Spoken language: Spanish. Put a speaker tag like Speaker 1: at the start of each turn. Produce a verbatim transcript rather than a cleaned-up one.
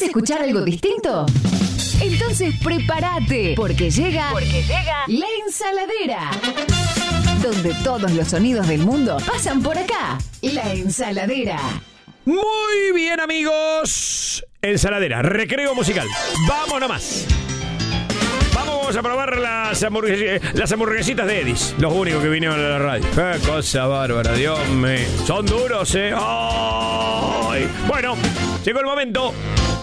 Speaker 1: escuchar algo distinto? Entonces prepárate, porque llega, porque llega La Ensaladera, donde todos los sonidos del mundo pasan por acá. La Ensaladera.
Speaker 2: Muy bien, amigos. Ensaladera, recreo musical. Vamos nomás. Vamos a probar las, hamburgues- las hamburguesitas de Edis. Los únicos que vinieron a la radio. Qué cosa bárbara, Dios mío. Son duros, ¿eh? ¡Ay! Bueno, llegó el momento